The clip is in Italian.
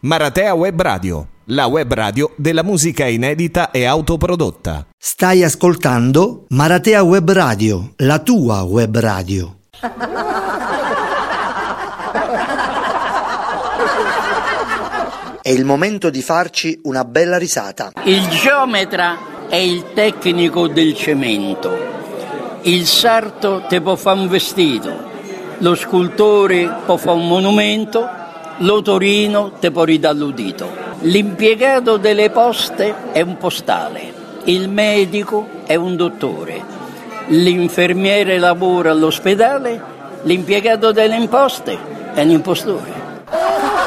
Maratea Web Radio, la web radio della musica inedita e autoprodotta. Stai ascoltando Maratea Web Radio, la tua web radio. È il momento di farci una bella risata. Il geometra è il tecnico del cemento. Il sarto te può fare un vestito. Lo scultore può fare un monumento. L'otorino te può ridare l'udito. L'impiegato delle poste è un postale. Il medico è un dottore. L'infermiere lavora all'ospedale. L'impiegato delle imposte è un impostore.